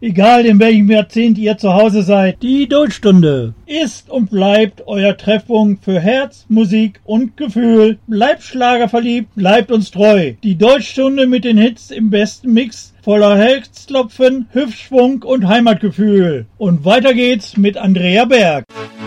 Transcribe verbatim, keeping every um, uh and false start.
egal in welchem Jahrzehnt ihr zu Hause seid. Die Deutschstunde ist und bleibt euer Treffpunkt für Herz, Musik und Gefühl. Bleibt schlagerverliebt, bleibt uns treu. Die Deutschstunde mit den Hits im besten Mix, voller Herzklopfen, Hüftschwung und Heimatgefühl. Und weiter geht's mit Andrea Berg.